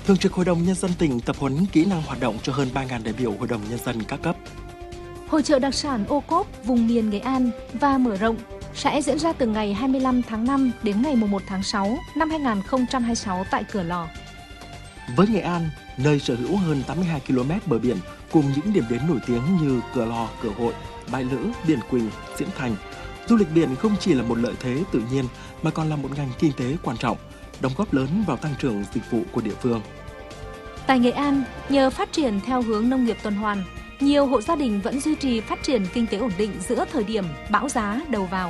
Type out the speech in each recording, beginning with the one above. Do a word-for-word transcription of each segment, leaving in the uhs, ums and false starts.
Thường trực Hội đồng Nhân dân tỉnh tập huấn kỹ năng hoạt động cho hơn ba nghìn đại biểu Hội đồng Nhân dân các cấp. Hội chợ đặc sản ô cốp vùng miền Nghệ An và mở rộng sẽ diễn ra từ ngày hai mươi lăm tháng năm đến ngày mùng một tháng sáu năm hai nghìn không trăm hai mươi sáu tại Cửa Lò. Với Nghệ An, nơi sở hữu hơn tám mươi hai ki lô mét bờ biển cùng những điểm đến nổi tiếng như Cửa Lò, Cửa Hội, Bãi Lữ, Biển Quỳnh, Diễn Thành, du lịch biển không chỉ là một lợi thế tự nhiên mà còn là một ngành kinh tế quan trọng, đóng góp lớn vào tăng trưởng dịch vụ của địa phương. Tại Nghệ An, nhờ phát triển theo hướng nông nghiệp tuần hoàn, nhiều hộ gia đình vẫn duy trì phát triển kinh tế ổn định giữa thời điểm bão giá đầu vào.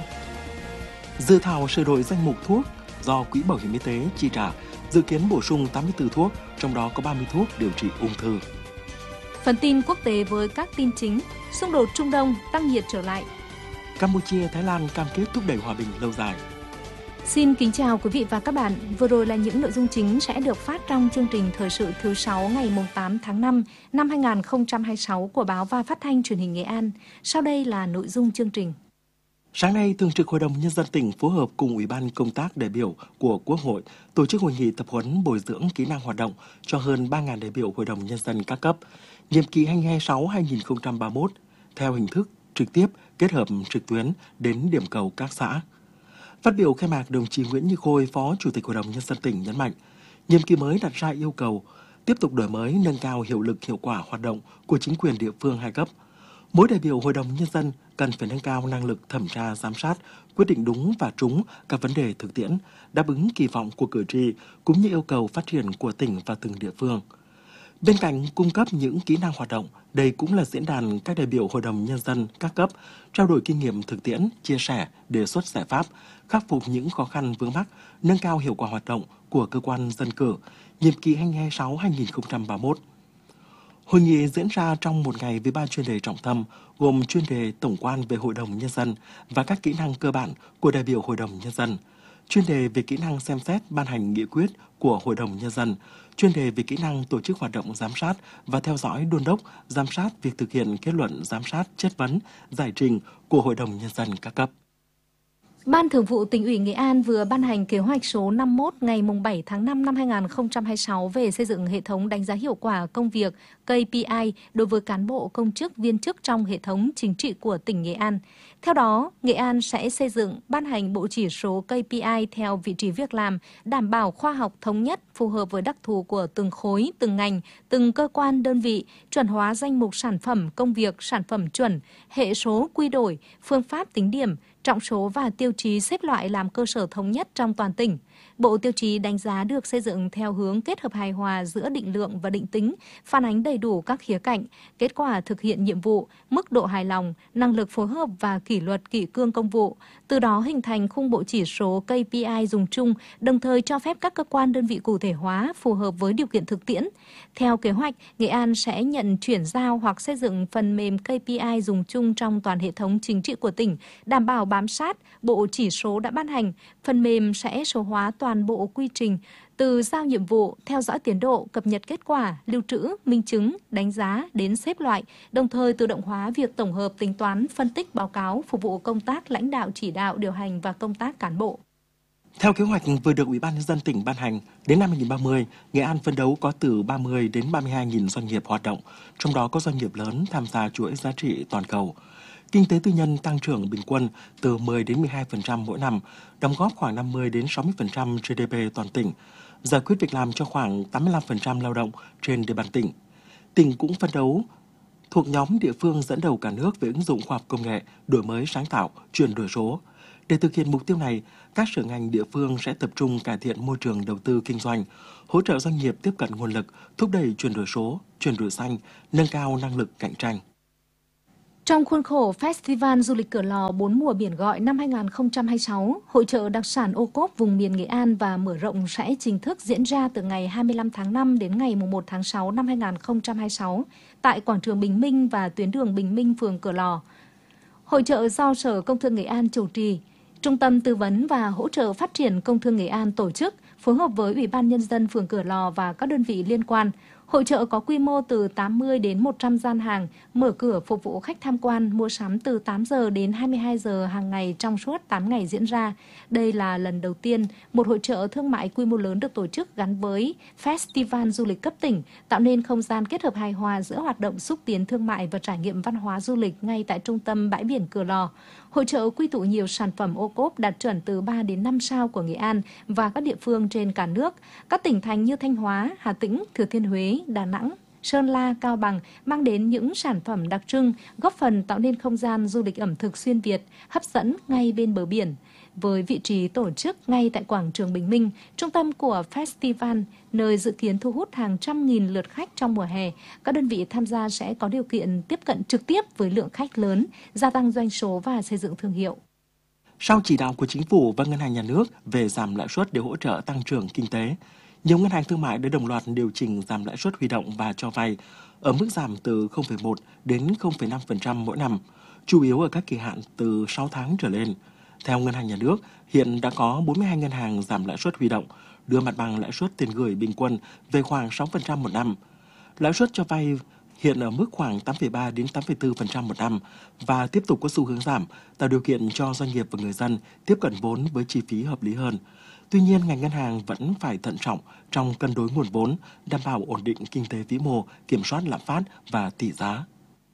Dự thảo sửa đổi danh mục thuốc do Quỹ Bảo hiểm Y tế chi trả dự kiến bổ sung tám mươi tư thuốc, trong đó có ba mươi thuốc điều trị ung thư. Phần tin quốc tế với các tin chính, xung đột Trung Đông tăng nhiệt trở lại. Campuchia, Thái Lan cam kết thúc đẩy hòa bình lâu dài. Xin kính chào quý vị và các bạn. Vừa rồi là những nội dung chính sẽ được phát trong chương trình thời sự thứ sáu ngày tám tháng năm năm hai nghìn không trăm hai mươi sáu của báo và phát thanh truyền hình Nghệ An. Sau đây là nội dung chương trình. Sáng nay, Thường trực Hội đồng Nhân dân tỉnh phối hợp cùng Ủy ban Công tác đại biểu của Quốc hội tổ chức hội nghị tập huấn bồi dưỡng kỹ năng hoạt động cho hơn ba nghìn đại biểu Hội đồng Nhân dân các cấp, nhiệm kỳ hai nghìn không trăm hai mươi sáu đến hai nghìn không trăm ba mươi mốt, theo hình thức trực tiếp kết hợp trực tuyến đến điểm cầu các xã. Phát biểu khai mạc, đồng chí Nguyễn Như Khôi, Phó Chủ tịch Hội đồng Nhân dân tỉnh nhấn mạnh, nhiệm kỳ mới đặt ra yêu cầu tiếp tục đổi mới, nâng cao hiệu lực hiệu quả hoạt động của chính quyền địa phương hai cấp. Mỗi đại biểu Hội đồng Nhân dân cần phải nâng cao năng lực thẩm tra, giám sát, quyết định đúng và trúng các vấn đề thực tiễn, đáp ứng kỳ vọng của cử tri cũng như yêu cầu phát triển của tỉnh và từng địa phương. Bên cạnh cung cấp những kỹ năng hoạt động, đây cũng là diễn đàn các đại biểu Hội đồng Nhân dân các cấp trao đổi kinh nghiệm thực tiễn, chia sẻ, đề xuất giải pháp, khắc phục những khó khăn vướng mắc, nâng cao hiệu quả hoạt động của cơ quan dân cử, nhiệm kỳ hai nghìn không trăm hai mươi sáu đến hai nghìn không trăm ba mươi mốt. Hội nghị diễn ra trong một ngày với ba chuyên đề trọng tâm, gồm chuyên đề tổng quan về Hội đồng Nhân dân và các kỹ năng cơ bản của đại biểu Hội đồng Nhân dân, chuyên đề về kỹ năng xem xét ban hành nghị quyết của Hội đồng Nhân dân, chuyên đề về kỹ năng tổ chức hoạt động giám sát và theo dõi đôn đốc, giám sát việc thực hiện kết luận giám sát, chất vấn, giải trình của Hội đồng Nhân dân các cấp. Ban Thường vụ Tỉnh ủy Nghệ An vừa ban hành kế hoạch số năm mươi mốt ngày bảy tháng năm năm hai nghìn không trăm hai mươi sáu về xây dựng hệ thống đánh giá hiệu quả công việc K P I đối với cán bộ công chức viên chức trong hệ thống chính trị của tỉnh Nghệ An. Theo đó, Nghệ An sẽ xây dựng, ban hành bộ chỉ số K P I theo vị trí việc làm, đảm bảo khoa học thống nhất, phù hợp với đặc thù của từng khối, từng ngành, từng cơ quan đơn vị, chuẩn hóa danh mục sản phẩm công việc, sản phẩm chuẩn, hệ số quy đổi, phương pháp tính điểm, trọng số và tiêu chí xếp loại làm cơ sở thống nhất trong toàn tỉnh. Bộ tiêu chí đánh giá được xây dựng theo hướng kết hợp hài hòa giữa định lượng và định tính, phản ánh đầy đủ các khía cạnh, kết quả thực hiện nhiệm vụ, mức độ hài lòng, năng lực phối hợp và kỷ luật kỷ cương công vụ. Từ đó hình thành khung bộ chỉ số K P I dùng chung, đồng thời cho phép các cơ quan đơn vị cụ thể hóa phù hợp với điều kiện thực tiễn. Theo kế hoạch, Nghệ An sẽ nhận chuyển giao hoặc xây dựng phần mềm K P I dùng chung trong toàn hệ thống chính trị của tỉnh, đảm bảo bám sát bộ chỉ số đã ban hành. Phần mềm sẽ số hóa toàn bộ quy trình từ giao nhiệm vụ, theo dõi tiến độ, cập nhật kết quả, lưu trữ, minh chứng, đánh giá đến xếp loại, đồng thời tự động hóa việc tổng hợp tính toán, phân tích báo cáo, phục vụ công tác lãnh đạo chỉ đạo, điều hành và công tác cán bộ. Theo kế hoạch vừa được Ủy ban Nhân dân tỉnh ban hành, đến năm hai nghìn không trăm ba mươi, Nghệ An phấn đấu có từ ba mươi đến ba mươi hai nghìn doanh nghiệp hoạt động, trong đó có doanh nghiệp lớn tham gia chuỗi giá trị toàn cầu. Kinh tế tư nhân tăng trưởng bình quân từ mười đến mười hai phần trăm mỗi năm, đóng góp khoảng năm mươi đến sáu mươi phần trăm G D P toàn tỉnh, giải quyết việc làm cho khoảng tám mươi lăm phần trăm lao động trên địa bàn tỉnh. Tỉnh cũng phấn đấu thuộc nhóm địa phương dẫn đầu cả nước về ứng dụng khoa học công nghệ, đổi mới sáng tạo, chuyển đổi số. Để thực hiện mục tiêu này, các sở ngành địa phương sẽ tập trung cải thiện môi trường đầu tư kinh doanh, hỗ trợ doanh nghiệp tiếp cận nguồn lực, thúc đẩy chuyển đổi số, chuyển đổi xanh, nâng cao năng lực cạnh tranh. Trong khuôn khổ Festival Du lịch Cửa Lò bốn mùa biển gọi năm hai nghìn không trăm hai mươi sáu, Hội chợ đặc sản ô cốp vùng miền Nghệ An và mở rộng sẽ chính thức diễn ra từ ngày hai mươi lăm tháng năm đến ngày mùng một tháng sáu năm hai nghìn không trăm hai mươi sáu tại Quảng trường Bình Minh và tuyến đường Bình Minh, phường Cửa Lò. Hội chợ do Sở Công Thương Nghệ An chủ trì, Trung tâm Tư vấn và Hỗ trợ Phát triển Công thương Nghệ An tổ chức, phối hợp với Ủy ban Nhân dân phường Cửa Lò và các đơn vị liên quan. Hội chợ có quy mô từ tám mươi đến một trăm gian hàng, mở cửa phục vụ khách tham quan, mua sắm từ tám giờ đến hai mươi hai giờ hàng ngày trong suốt tám ngày diễn ra. Đây là lần đầu tiên một hội chợ thương mại quy mô lớn được tổ chức gắn với Festival du lịch cấp tỉnh, tạo nên không gian kết hợp hài hòa giữa hoạt động xúc tiến thương mại và trải nghiệm văn hóa du lịch ngay tại trung tâm bãi biển Cửa Lò. Hội chợ quy tụ nhiều sản phẩm ô cốp đạt chuẩn từ ba đến năm sao của Nghệ An và các địa phương trên cả nước. Các tỉnh thành như Thanh Hóa, Hà Tĩnh, Thừa Thiên Huế, Đà Nẵng, Sơn La, Cao Bằng mang đến những sản phẩm đặc trưng, góp phần tạo nên không gian du lịch ẩm thực xuyên Việt, hấp dẫn ngay bên bờ biển. Với vị trí tổ chức ngay tại quảng trường Bình Minh, trung tâm của festival, nơi dự kiến thu hút hàng trăm nghìn lượt khách trong mùa hè, các đơn vị tham gia sẽ có điều kiện tiếp cận trực tiếp với lượng khách lớn, gia tăng doanh số và xây dựng thương hiệu. Sau chỉ đạo của Chính phủ và Ngân hàng Nhà nước về giảm lãi suất để hỗ trợ tăng trưởng kinh tế, nhiều ngân hàng thương mại đã đồng loạt điều chỉnh giảm lãi suất huy động và cho vay ở mức giảm từ không phẩy một đến không phẩy năm phần trăm mỗi năm, chủ yếu ở các kỳ hạn từ sáu tháng trở lên. Theo Ngân hàng Nhà nước, hiện đã có bốn mươi hai ngân hàng giảm lãi suất huy động, đưa mặt bằng lãi suất tiền gửi bình quân về khoảng sáu phần trăm một năm. Lãi suất cho vay hiện ở mức khoảng tám phẩy ba đến tám phẩy bốn phần trăm một năm và tiếp tục có xu hướng giảm, tạo điều kiện cho doanh nghiệp và người dân tiếp cận vốn với chi phí hợp lý hơn. Tuy nhiên, ngành ngân hàng vẫn phải thận trọng trong cân đối nguồn vốn, đảm bảo ổn định kinh tế vĩ mô, kiểm soát lạm phát và tỷ giá.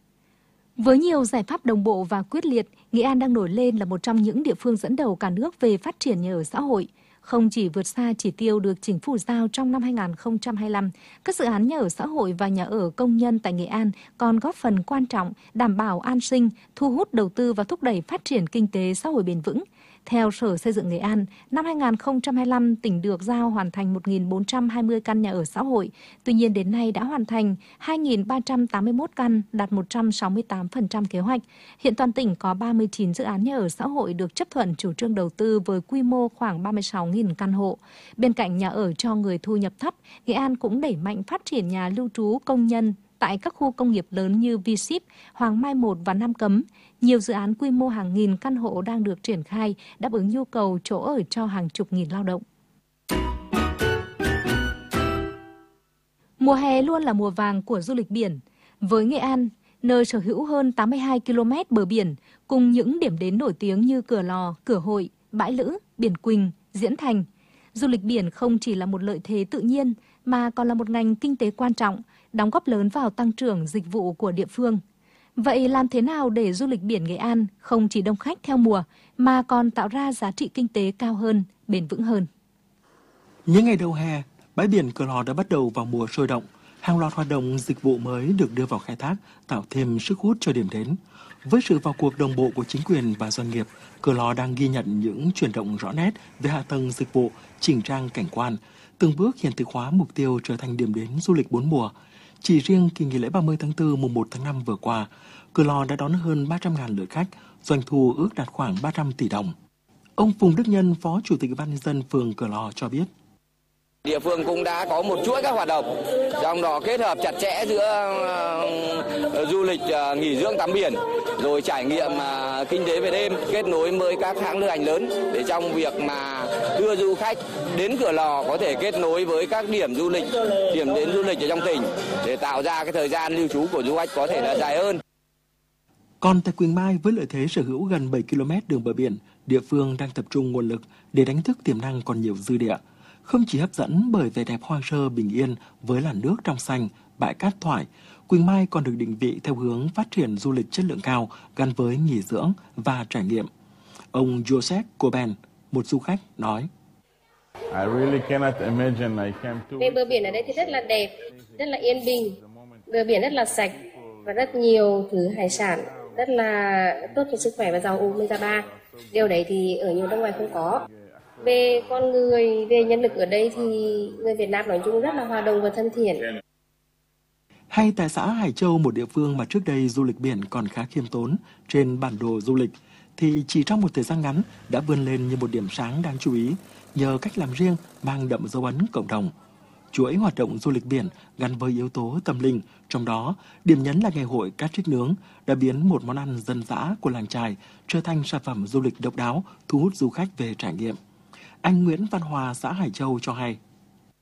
Với nhiều giải pháp đồng bộ và quyết liệt, Nghệ An đang nổi lên là một trong những địa phương dẫn đầu cả nước về phát triển nhà ở xã hội. Không chỉ vượt xa chỉ tiêu được Chính phủ giao trong năm hai nghìn không trăm hai mươi lăm, các dự án nhà ở xã hội và nhà ở công nhân tại Nghệ An còn góp phần quan trọng đảm bảo an sinh, thu hút đầu tư và thúc đẩy phát triển kinh tế xã hội bền vững. Theo Sở Xây dựng Nghệ An, năm hai nghìn không trăm hai mươi lăm, tỉnh được giao hoàn thành một nghìn bốn trăm hai mươi căn nhà ở xã hội. Tuy nhiên, đến nay đã hoàn thành hai nghìn ba trăm tám mươi mốt căn, đạt một trăm sáu mươi tám phần trăm kế hoạch. Hiện toàn tỉnh có ba mươi chín dự án nhà ở xã hội được chấp thuận chủ trương đầu tư với quy mô khoảng ba mươi sáu nghìn căn hộ. Bên cạnh nhà ở cho người thu nhập thấp, Nghệ An cũng đẩy mạnh phát triển nhà lưu trú công nhân tại các khu công nghiệp lớn như V ship, Hoàng Mai một và Nam Cấm. Nhiều dự án quy mô hàng nghìn căn hộ đang được triển khai, đáp ứng nhu cầu chỗ ở cho hàng chục nghìn lao động. Mùa hè luôn là mùa vàng của du lịch biển. Với Nghệ An, nơi sở hữu hơn tám mươi hai ki lô mét bờ biển, cùng những điểm đến nổi tiếng như Cửa Lò, Cửa Hội, Bãi Lữ, Biển Quỳnh, Diễn Thành, du lịch biển không chỉ là một lợi thế tự nhiên, mà còn là một ngành kinh tế quan trọng, đóng góp lớn vào tăng trưởng dịch vụ của địa phương. Vậy làm thế nào để du lịch biển Nghệ An không chỉ đông khách theo mùa, mà còn tạo ra giá trị kinh tế cao hơn, bền vững hơn? Những ngày đầu hè, bãi biển Cửa Lò đã bắt đầu vào mùa sôi động. Hàng loạt hoạt động dịch vụ mới được đưa vào khai thác, tạo thêm sức hút cho điểm đến. Với sự vào cuộc đồng bộ của chính quyền và doanh nghiệp, Cửa Lò đang ghi nhận những chuyển động rõ nét về hạ tầng dịch vụ, chỉnh trang cảnh quan, từng bước hiện thực hóa mục tiêu trở thành điểm đến du lịch bốn mùa. Chỉ riêng kỳ nghỉ lễ ba mươi tháng tư mùng một tháng năm vừa qua, Cửa Lò đã đón hơn ba trăm nghìn lượt khách, doanh thu ước đạt khoảng ba trăm tỷ đồng. Ông Phùng Đức Nhân, Phó Chủ tịch Ủy ban nhân dân phường Cửa Lò cho biết. Địa phương cũng đã có một chuỗi các hoạt động, trong đó kết hợp chặt chẽ giữa uh, du lịch uh, nghỉ dưỡng tắm biển, rồi trải nghiệm uh, kinh tế về đêm, kết nối với các hãng lữ hành lớn để trong việc mà đưa du khách đến Cửa Lò có thể kết nối với các điểm du lịch, điểm đến du lịch ở trong tỉnh để tạo ra cái thời gian lưu trú của du khách có thể là dài hơn. Còn tại Quỳnh Mai, với lợi thế sở hữu gần bảy ki lô mét đường bờ biển, địa phương đang tập trung nguồn lực để đánh thức tiềm năng còn nhiều dư địa. Không chỉ hấp dẫn bởi vẻ đẹp hoang sơ bình yên với làn nước trong xanh, bãi cát thoải, Quỳnh Mai còn được định vị theo hướng phát triển du lịch chất lượng cao gắn với nghỉ dưỡng và trải nghiệm. Ông Joseph Coben, một du khách, nói. Về bờ biển ở đây thì rất là đẹp, rất là yên bình, bờ biển rất là sạch và rất nhiều thứ hải sản, rất là tốt cho sức khỏe và giàu omega ba. Điều đấy thì ở nhiều nước ngoài không có. Về con người, về nhân lực ở đây thì người Việt Nam nói chung rất là hòa đồng và thân thiện. Hay tại xã Hải Châu, một địa phương mà trước đây du lịch biển còn khá khiêm tốn trên bản đồ du lịch, thì chỉ trong một thời gian ngắn đã vươn lên như một điểm sáng đáng chú ý nhờ cách làm riêng mang đậm dấu ấn cộng đồng. Chuỗi hoạt động du lịch biển gắn với yếu tố tâm linh, trong đó điểm nhấn là ngày hội cá trích nướng đã biến một món ăn dân dã của làng chài trở thành sản phẩm du lịch độc đáo, thu hút du khách về trải nghiệm. Anh Nguyễn Văn Hòa, xã Hải Châu cho hay.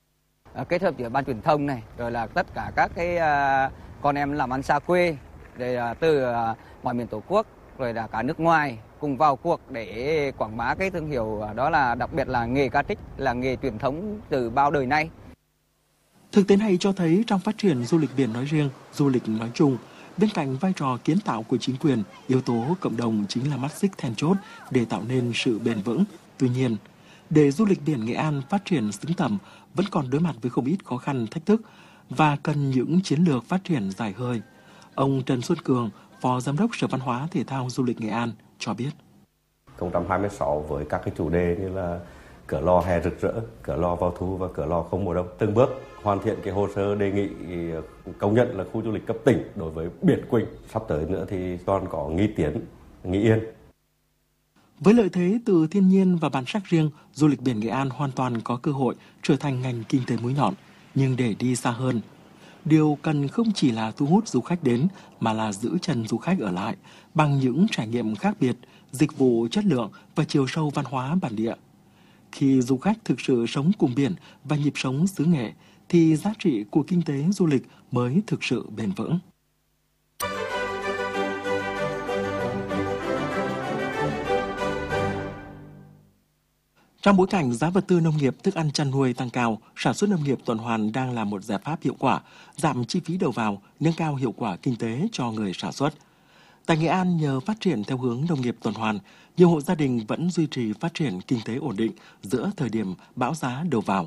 Kết hợp giữa ban truyền thông này, rồi là tất cả các cái uh, con em làm ăn xa quê, rồi uh, từ uh, mọi miền Tổ quốc, rồi là cả nước ngoài cùng vào cuộc để quảng bá cái thương hiệu đó, là đặc biệt là nghề ca trích, là nghề truyền thống từ bao đời nay. Thực tế này cho thấy trong phát triển du lịch biển nói riêng, du lịch nói chung, bên cạnh vai trò kiến tạo của chính quyền, yếu tố cộng đồng chính là mắt xích then chốt để tạo nên sự bền vững. Tuy nhiên, để du lịch biển Nghệ An phát triển xứng tầm, vẫn còn đối mặt với không ít khó khăn, thách thức và cần những chiến lược phát triển dài hơi. Ông Trần Xuân Cường, Phó Giám đốc Sở Văn hóa Thể thao Du lịch Nghệ An cho biết. hai không hai sáu với các cái chủ đề như là cửa lò hè rực rỡ, cửa lò vào thu và cửa lò không mùa đông, từng bước hoàn thiện cái hồ sơ đề nghị công nhận là khu du lịch cấp tỉnh đối với biển Quỳnh. Sắp tới nữa thì còn có Nghi Tiến, Nghi Yên. Với lợi thế từ thiên nhiên và bản sắc riêng, du lịch biển Nghệ An hoàn toàn có cơ hội trở thành ngành kinh tế mũi nhọn. Nhưng để đi xa hơn, điều cần không chỉ là thu hút du khách đến mà là giữ chân du khách ở lại bằng những trải nghiệm khác biệt, dịch vụ chất lượng và chiều sâu văn hóa bản địa. Khi du khách thực sự sống cùng biển và nhịp sống xứ Nghệ, thì giá trị của kinh tế du lịch mới thực sự bền vững. Trong bối cảnh giá vật tư nông nghiệp, thức ăn chăn nuôi tăng cao, sản xuất nông nghiệp tuần hoàn đang là một giải pháp hiệu quả, giảm chi phí đầu vào, nâng cao hiệu quả kinh tế cho người sản xuất. Tại Nghệ An, nhờ phát triển theo hướng nông nghiệp tuần hoàn, nhiều hộ gia đình vẫn duy trì phát triển kinh tế ổn định giữa thời điểm bão giá đầu vào.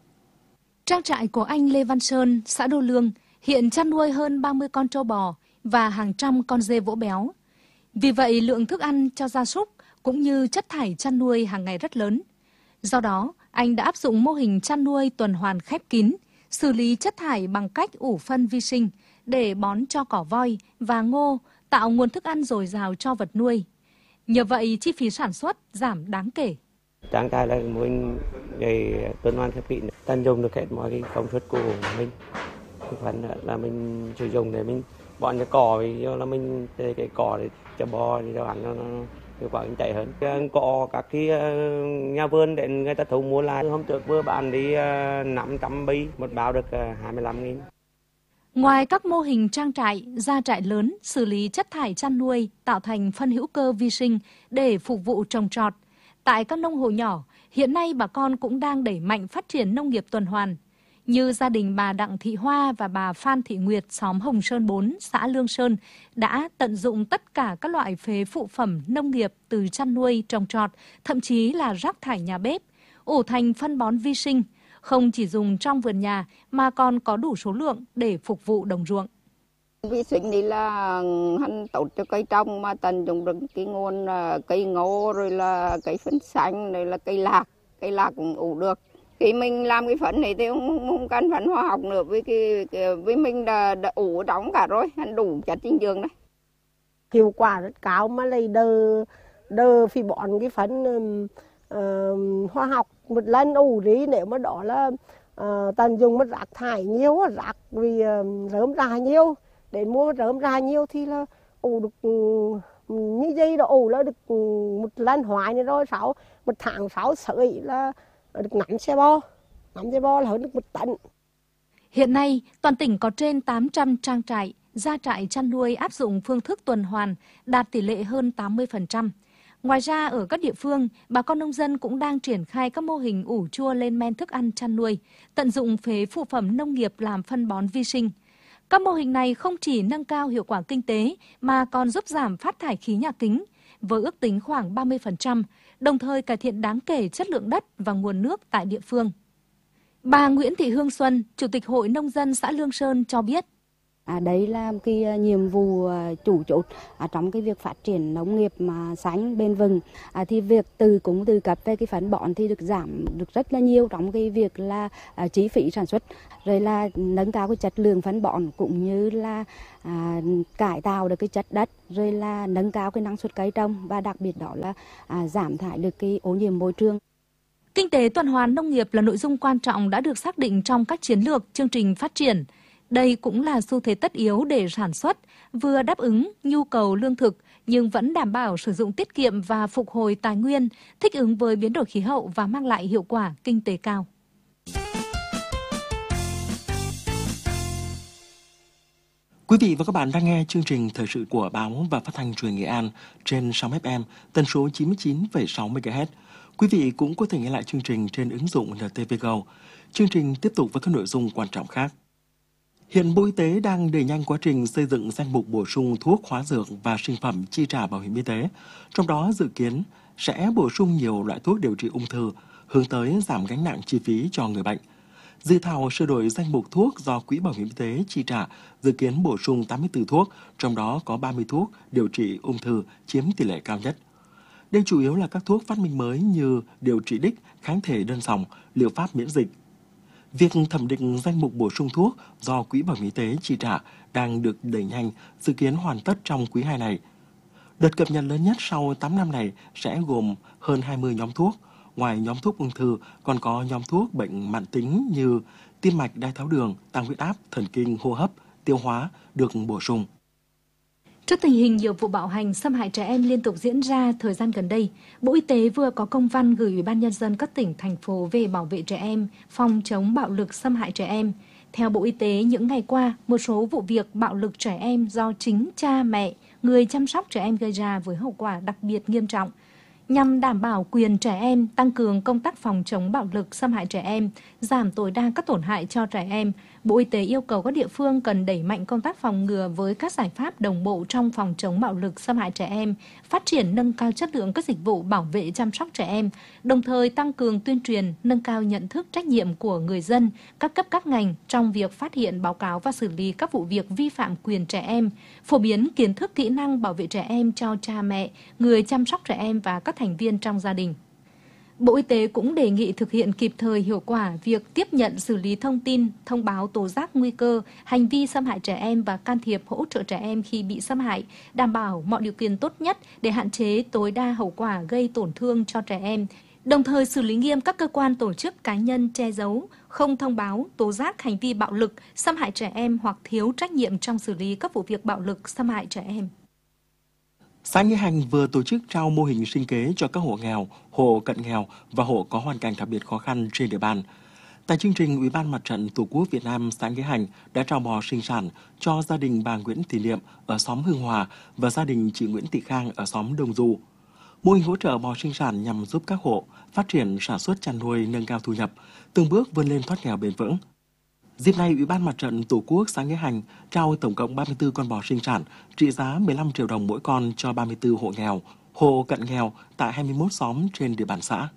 Trang trại của anh Lê Văn Sơn, xã Đô Lương, hiện chăn nuôi hơn ba mươi con trâu bò và hàng trăm con dê vỗ béo. Vì vậy, lượng thức ăn cho gia súc cũng như chất thải chăn nuôi hàng ngày rất lớn. Do đó, anh đã áp dụng mô hình chăn nuôi tuần hoàn khép kín, xử lý chất thải bằng cách ủ phân vi sinh để bón cho cỏ voi và ngô, tạo nguồn thức ăn dồi dào cho vật nuôi. Nhờ vậy, chi phí sản xuất giảm đáng kể. Trang trại là mô hình để tuần hoàn khép kín, tận dụng được hết mọi cái công suất của mình. Phần là mình sử dụng để mình bón cho cỏ, do là mình cái cỏ để cho bò thì cho ăn nó, nó hiệu quả kinh tế hơn. Có các cái nhà vườn để người ta thu mua lại. Hôm trước vừa bán đi năm trăm bi, một bao được hai mươi lăm nghìn. Ngoài các mô hình trang trại, gia trại lớn, xử lý chất thải chăn nuôi, tạo thành phân hữu cơ vi sinh để phục vụ trồng trọt, tại các nông hộ nhỏ, hiện nay bà con cũng đang đẩy mạnh phát triển nông nghiệp tuần hoàn. Như gia đình bà Đặng Thị Hoa và bà Phan Thị Nguyệt, xóm Hồng Sơn bốn, xã Lương Sơn, đã tận dụng tất cả các loại phế phụ phẩm nông nghiệp từ chăn nuôi, trồng trọt, thậm chí là rác thải nhà bếp, ủ thành phân bón vi sinh, không chỉ dùng trong vườn nhà mà còn có đủ số lượng để phục vụ đồng ruộng. Vi sinh thì là hắn tốt cho cây trồng, mà tận dụng được cái nguồn cây ngô, rồi là cây phân xanh, rồi là cây lạc, cây lạc cũng ủ được. Khi mình làm cái phấn này thì không, không cần phấn hóa học nữa, vì cái, cái vì mình đã, đã ủ đóng cả rồi, hắn đủ chất dinh dưỡng đấy. Hiệu quả rất cao, mà lại đỡ đỡ phi bón cái phấn uh, hóa học một lần ủ đi, nếu mà đó là uh, tận dụng mất rác thải nhiều, rác vì uh, rơm rạ nhiều, để mua rơm rạ nhiều thì là ủ được uh, như vậy, đó ủ là được uh, một lần hoài này rồi, sáu một tháng sáu sợi là được năm xe bò, năm xe bò là hơn được một tấn. Hiện nay, toàn tỉnh có trên tám trăm trang trại, gia trại chăn nuôi áp dụng phương thức tuần hoàn, đạt tỷ lệ hơn tám mươi phần trăm. Ngoài ra, ở các địa phương, bà con nông dân cũng đang triển khai các mô hình ủ chua lên men thức ăn chăn nuôi, tận dụng phế phụ phẩm nông nghiệp làm phân bón vi sinh. Các mô hình này không chỉ nâng cao hiệu quả kinh tế mà còn giúp giảm phát thải khí nhà kính, với ước tính khoảng ba mươi phần trăm, đồng thời cải thiện đáng kể chất lượng đất và nguồn nước tại địa phương. Bà Nguyễn Thị Hương Xuân, Chủ tịch Hội Nông dân xã Lương Sơn cho biết. À, đấy là cái nhiệm vụ chủ chốt à, trong cái việc phát triển nông nghiệp mà xanh bền vững. À, thì việc từ cũng từ cấp về cái phân bón thì được giảm được rất là nhiều trong cái việc là à, chi phí sản xuất, rồi là nâng cao cái chất lượng phân bón cũng như là à, cải tạo được cái chất đất, rồi là nâng cao cái năng suất cây trồng và đặc biệt đó là à, giảm thải được cái ô nhiễm môi trường. Kinh tế tuần hoàn nông nghiệp là nội dung quan trọng đã được xác định trong các chiến lược, chương trình phát triển. Đây cũng là xu thế tất yếu để sản xuất, vừa đáp ứng nhu cầu lương thực nhưng vẫn đảm bảo sử dụng tiết kiệm và phục hồi tài nguyên, thích ứng với biến đổi khí hậu và mang lại hiệu quả kinh tế cao. Quý vị và các bạn đang nghe chương trình thời sự của Báo và Phát thanh Truyền hình Nghệ An trên sóng ép em tần số chín mươi chín phẩy sáu mê ga héc. Quý vị cũng có thể nghe lại chương trình trên ứng dụng en tê vê Go. Chương trình tiếp tục với các nội dung quan trọng khác. Hiện Bộ Y tế đang đẩy nhanh quá trình xây dựng danh mục bổ sung thuốc, hóa dược và sinh phẩm chi trả bảo hiểm y tế. Trong đó dự kiến sẽ bổ sung nhiều loại thuốc điều trị ung thư, hướng tới giảm gánh nặng chi phí cho người bệnh. Dự thảo sửa đổi danh mục thuốc do Quỹ Bảo hiểm y tế chi trả dự kiến bổ sung tám mươi tư thuốc, trong đó có ba mươi thuốc điều trị ung thư chiếm tỷ lệ cao nhất. Đây chủ yếu là các thuốc phát minh mới như điều trị đích, kháng thể đơn dòng, liệu pháp miễn dịch. Việc thẩm định danh mục bổ sung thuốc do Quỹ Bảo hiểm y tế chi trả đang được đẩy nhanh, dự kiến hoàn tất trong quý hai này. Đợt cập nhật lớn nhất sau tám năm này sẽ gồm hơn hai mươi nhóm thuốc. Ngoài nhóm thuốc ung thư, còn có nhóm thuốc bệnh mãn tính như tim mạch, đái tháo đường, tăng huyết áp, thần kinh, hô hấp, tiêu hóa được bổ sung. Trước tình hình nhiều vụ bạo hành, xâm hại trẻ em liên tục diễn ra thời gian gần đây, Bộ Y tế vừa có công văn gửi Ủy ban Nhân dân các tỉnh, thành phố về bảo vệ trẻ em, phòng chống bạo lực xâm hại trẻ em. Theo Bộ Y tế, những ngày qua, một số vụ việc bạo lực trẻ em do chính cha mẹ, người chăm sóc trẻ em gây ra với hậu quả đặc biệt nghiêm trọng. Nhằm đảm bảo quyền trẻ em, tăng cường công tác phòng chống bạo lực xâm hại trẻ em, giảm tối đa các tổn hại cho trẻ em, Bộ Y tế yêu cầu các địa phương cần đẩy mạnh công tác phòng ngừa với các giải pháp đồng bộ trong phòng chống bạo lực xâm hại trẻ em, phát triển nâng cao chất lượng các dịch vụ bảo vệ chăm sóc trẻ em, đồng thời tăng cường tuyên truyền, nâng cao nhận thức trách nhiệm của người dân, các cấp các ngành trong việc phát hiện, báo cáo và xử lý các vụ việc vi phạm quyền trẻ em, phổ biến kiến thức kỹ năng bảo vệ trẻ em cho cha mẹ, người chăm sóc trẻ em và các thành viên trong gia đình. Bộ Y tế cũng đề nghị thực hiện kịp thời hiệu quả việc tiếp nhận xử lý thông tin, thông báo tố giác nguy cơ, hành vi xâm hại trẻ em và can thiệp hỗ trợ trẻ em khi bị xâm hại, đảm bảo mọi điều kiện tốt nhất để hạn chế tối đa hậu quả gây tổn thương cho trẻ em, đồng thời xử lý nghiêm các cơ quan tổ chức cá nhân che giấu, không thông báo, tố giác hành vi bạo lực, xâm hại trẻ em hoặc thiếu trách nhiệm trong xử lý các vụ việc bạo lực xâm hại trẻ em. Xã Nghĩa Hành vừa tổ chức trao mô hình sinh kế cho các hộ nghèo, hộ cận nghèo và hộ có hoàn cảnh đặc biệt khó khăn trên địa bàn. Tại chương trình, Ủy ban Mặt trận Tổ quốc Việt Nam xã Nghĩa Hành đã trao bò sinh sản cho gia đình bà Nguyễn Thị Niệm ở xóm Hưng Hòa và gia đình chị Nguyễn Thị Khang ở xóm Đồng Du. Mô hình hỗ trợ bò sinh sản nhằm giúp các hộ phát triển sản xuất chăn nuôi, nâng cao thu nhập, từng bước vươn lên thoát nghèo bền vững. Dịp này, Ủy ban Mặt trận Tổ quốc xã Nghĩa Hành trao tổng cộng ba mươi tư con bò sinh sản trị giá mười lăm triệu đồng mỗi con cho ba mươi tư hộ nghèo, hộ cận nghèo tại hai mươi mốt xóm trên địa bàn xã.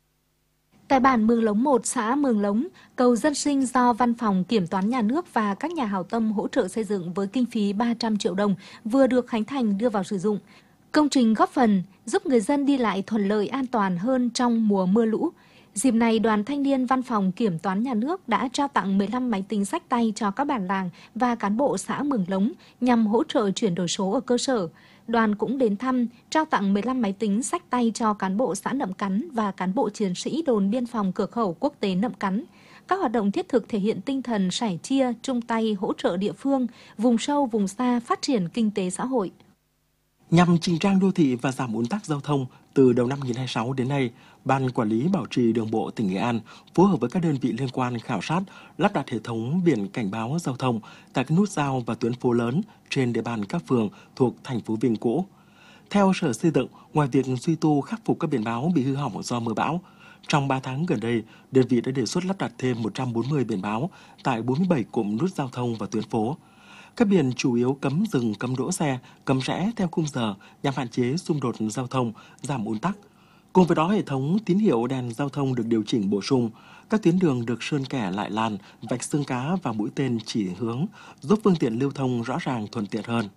Tại bản Mường Lống một, xã Mường Lống, cầu dân sinh do Văn phòng Kiểm toán Nhà nước và các nhà hảo tâm hỗ trợ xây dựng với kinh phí ba trăm triệu đồng vừa được khánh thành đưa vào sử dụng. Công trình góp phần giúp người dân đi lại thuận lợi, an toàn hơn trong mùa mưa lũ. Dịp này, Đoàn Thanh niên Văn phòng Kiểm toán Nhà nước đã trao tặng mười lăm máy tính xách tay cho các bản làng và cán bộ xã Mường Lống nhằm hỗ trợ chuyển đổi số ở cơ sở. Đoàn cũng đến thăm, trao tặng mười lăm máy tính xách tay cho cán bộ xã Nậm Cắn và cán bộ chiến sĩ đồn biên phòng cửa khẩu quốc tế Nậm Cắn. Các hoạt động thiết thực thể hiện tinh thần sẻ chia, chung tay hỗ trợ địa phương, vùng sâu, vùng xa phát triển kinh tế xã hội. Nhằm chỉnh trang đô thị và giảm ùn tắc giao thông, từ đầu năm hai nghìn không trăm hai mươi sáu đến nay, Ban Quản lý Bảo trì Đường bộ tỉnh Nghệ An phối hợp với các đơn vị liên quan khảo sát, lắp đặt hệ thống biển cảnh báo giao thông tại các nút giao và tuyến phố lớn trên địa bàn các phường thuộc thành phố Vinh cũ. Theo Sở Xây dựng, ngoài việc duy tu khắc phục các biển báo bị hư hỏng do mưa bão, trong ba tháng gần đây, đơn vị đã đề xuất lắp đặt thêm một trăm bốn mươi biển báo tại bốn mươi bảy cụm nút giao thông và tuyến phố. Các biển chủ yếu cấm dừng, cấm đỗ xe, cấm rẽ theo khung giờ nhằm hạn chế xung đột giao thông, giảm ùn tắc. Cùng với đó, hệ thống tín hiệu đèn giao thông được điều chỉnh bổ sung, các tuyến đường được sơn kẻ lại làn, vạch xương cá và mũi tên chỉ hướng, giúp phương tiện lưu thông rõ ràng thuận tiện hơn.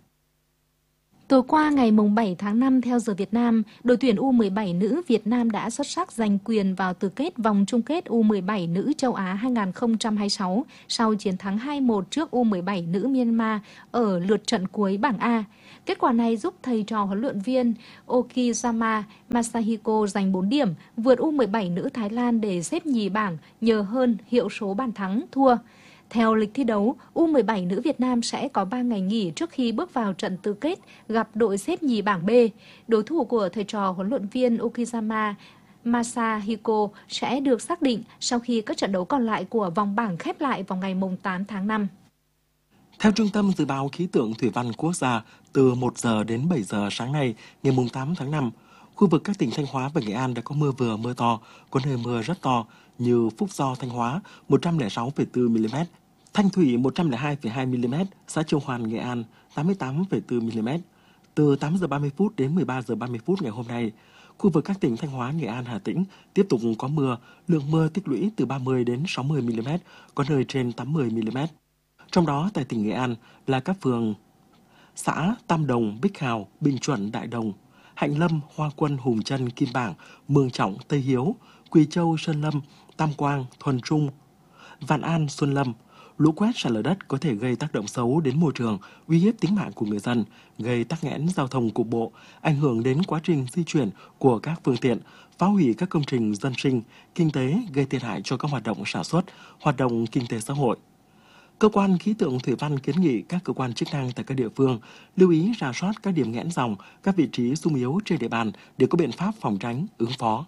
Tối qua ngày bảy tháng năm theo giờ Việt Nam, đội tuyển U mười bảy nữ Việt Nam đã xuất sắc giành quyền vào tứ kết vòng chung kết U mười bảy nữ châu Á hai nghìn không trăm hai mươi sáu sau chiến thắng hai một trước U mười bảy nữ Myanmar ở lượt trận cuối bảng A. Kết quả này giúp thầy trò huấn luyện viên Okizama Masahiko giành bốn điểm, vượt U mười bảy nữ Thái Lan để xếp nhì bảng nhờ hơn hiệu số bàn thắng thua. Theo lịch thi đấu, U mười bảy nữ Việt Nam sẽ có ba ngày nghỉ trước khi bước vào trận tứ kết gặp đội xếp nhì bảng B. Đối thủ của thầy trò huấn luyện viên Okizama Masahiko sẽ được xác định sau khi các trận đấu còn lại của vòng bảng khép lại vào ngày tám tháng năm. Theo Trung tâm Dự báo Khí tượng Thủy văn Quốc gia, từ một giờ đến bảy giờ sáng nay, ngày tám tháng năm, khu vực các tỉnh Thanh Hóa và Nghệ An đã có mưa vừa mưa to, có nơi mưa rất to như Phúc Do, Thanh Hóa một trăm lẻ sáu phẩy bốn mi-li-mét, Thanh Thủy một trăm lẻ hai phẩy hai mi-li-mét, xã Châu Hoàn, Nghệ An tám mươi tám phẩy bốn mi-li-mét. Từ tám giờ ba mươi phút đến mười ba giờ ba mươi phút ngày hôm nay, khu vực các tỉnh Thanh Hóa, Nghệ An, Hà Tĩnh tiếp tục có mưa, lượng mưa tích lũy từ ba mươi đến sáu mươi mi-li-mét, có nơi trên tám mươi mi-li-mét. Trong đó tại tỉnh Nghệ An là các phường xã Tam Đồng, Bích Hào, Bình Chuẩn, Đại Đồng, Hạnh Lâm, Hoa Quân, Hùng Trân, Kim Bảng, Mường Trọng, Tây Hiếu, Quỳ Châu, Sơn Lâm, Tam Quang, Thuần Trung, Vạn An, Xuân Lâm. Lũ quét sạt lở đất có thể gây tác động xấu đến môi trường, uy hiếp tính mạng của người dân, gây tắc nghẽn giao thông cục bộ, ảnh hưởng đến quá trình di chuyển của các phương tiện, phá hủy các công trình dân sinh, kinh tế, gây thiệt hại cho các hoạt động sản xuất, hoạt động kinh tế xã hội. Cơ quan Khí tượng Thủy văn kiến nghị các cơ quan chức năng tại các địa phương lưu ý rà soát các điểm nghẽn dòng, các vị trí xung yếu trên địa bàn để có biện pháp phòng tránh, ứng phó.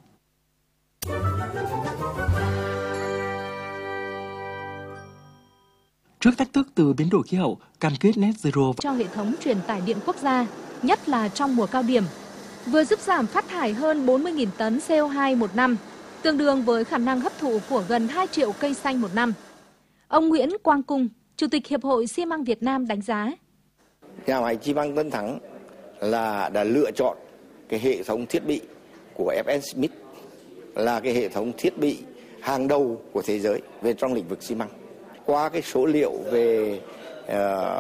Trước thách thức từ biến đổi khí hậu, cam kết net zero cho hệ thống truyền tải điện quốc gia, nhất là trong mùa cao điểm, vừa giúp giảm phát thải hơn bốn mươi nghìn tấn xê o hai một năm, tương đương với khả năng hấp thụ của gần hai triệu cây xanh một năm. Ông Nguyễn Quang Cung, Chủ tịch Hiệp hội xi măng Việt Nam đánh giá. Nhà máy xi măng Tân Thắng là đã lựa chọn cái hệ thống thiết bị của ép ét Smith là cái hệ thống thiết bị hàng đầu của thế giới về trong lĩnh vực xi măng. Qua cái số liệu về uh,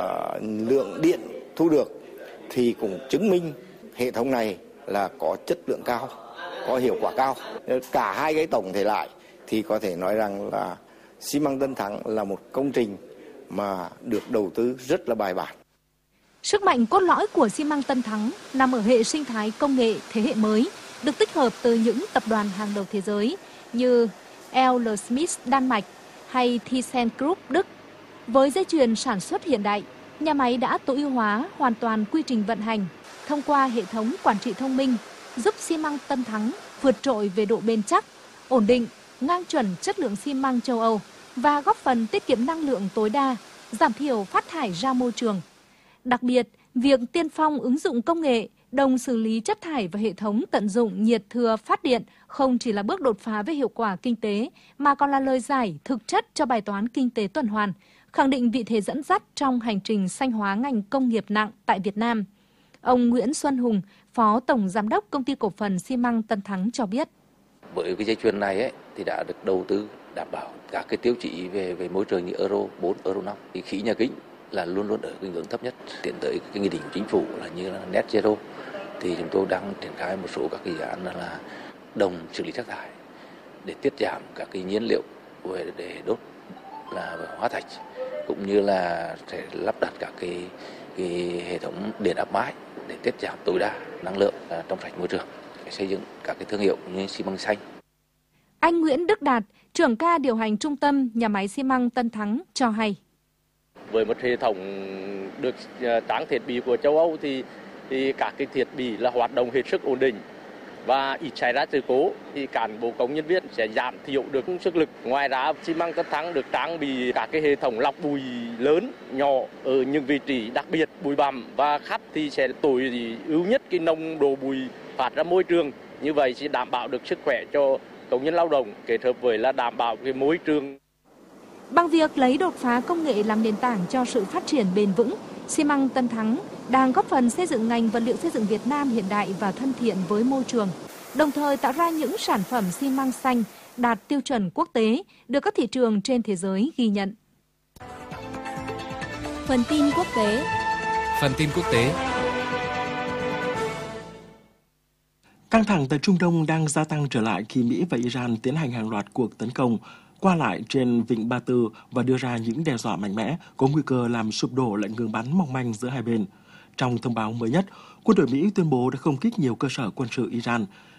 lượng điện thu được thì cũng chứng minh hệ thống này là có chất lượng cao, có hiệu quả cao. Cả hai cái tổng thể lại thì có thể nói rằng là xi măng Tân Thắng là một công trình mà được đầu tư rất là bài bản. Sức mạnh cốt lõi của xi măng Tân Thắng nằm ở hệ sinh thái công nghệ thế hệ mới, được tích hợp từ những tập đoàn hàng đầu thế giới như L L Smith Đan Mạch hay ThyssenKrupp Đức. Với dây chuyền sản xuất hiện đại, nhà máy đã tối ưu hóa hoàn toàn quy trình vận hành thông qua hệ thống quản trị thông minh, giúp xi măng Tân Thắng vượt trội về độ bền chắc, ổn định, ngang chuẩn chất lượng xi măng châu Âu và góp phần tiết kiệm năng lượng tối đa, giảm thiểu phát thải ra môi trường. Đặc biệt, việc tiên phong ứng dụng công nghệ, đồng xử lý chất thải và hệ thống tận dụng nhiệt thừa phát điện không chỉ là bước đột phá về hiệu quả kinh tế, mà còn là lời giải thực chất cho bài toán kinh tế tuần hoàn, khẳng định vị thế dẫn dắt trong hành trình xanh hóa ngành công nghiệp nặng tại Việt Nam. Ông Nguyễn Xuân Hùng, Phó Tổng Giám đốc Công ty Cổ phần xi măng Tân Thắng cho biết. Với cái dây chuyền này ấy, thì đã được đầu tư đảm bảo các cái tiêu chí về về môi trường như Euro bốn, Euro năm. Thì khí nhà kính là luôn luôn ở cái ngưỡng thấp nhất. Tiến tới cái nghị định của chính phủ là như là net zero, thì chúng tôi đang triển khai một số các cái dự án là, là đồng xử lý rác thải để tiết giảm các cái nhiên liệu về để đốt là hóa thạch, cũng như là sẽ lắp đặt các cái, cái hệ thống điện áp mái để tiết giảm tối đa năng lượng trong sạch môi trường, để xây dựng các cái thương hiệu như xi măng xanh. Anh Nguyễn Đức Đạt, trưởng ca điều hành trung tâm nhà máy xi măng Tân Thắng cho hay. Với một hệ thống được trang thiết bị của châu Âu thì thì các cái thiết bị là hoạt động hết sức ổn định và ít xảy ra sự cố, thì cán bộ công nhân viên sẽ giảm thiểu được sức lực. Ngoài ra, xi măng Tân Thắng được trang bị các cái hệ thống lọc bụi lớn, nhỏ ở những vị trí đặc biệt bụi bặm, và khách thì sẽ tối ưu nhất cái nồng độ bụi phát ra môi trường. Như vậy sẽ đảm bảo được sức khỏe cho công nhân lao động, kết hợp với là đảm bảo cái môi trường. Bằng việc lấy đột phá công nghệ làm nền tảng cho sự phát triển bền vững, xi măng Tân Thắng đang góp phần xây dựng ngành vật liệu xây dựng Việt Nam hiện đại và thân thiện với môi trường, đồng thời tạo ra những sản phẩm xi măng xanh đạt tiêu chuẩn quốc tế, được các thị trường trên thế giới ghi nhận. Phần tin quốc tế. Phần tin quốc tế. Căng thẳng tại Trung Đông đang gia tăng trở lại khi Mỹ và Iran tiến hành hàng loạt cuộc tấn công qua lại trên Vịnh Ba Tư và đưa ra những đe dọa mạnh mẽ có nguy cơ làm sụp đổ lệnh ngừng bắn mong manh giữa hai bên. Trong thông báo mới nhất, quân đội Mỹ tuyên bố đã không kích nhiều cơ sở quân sự Iran,